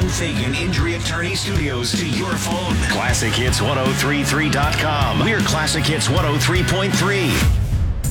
Fagan Injury Attorney Studios to your phone. ClassicHits1033.com. We're Classic Hits 103.3.